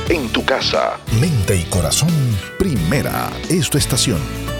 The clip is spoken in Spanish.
en tu casa. Mente y corazón, Primera es tu estación.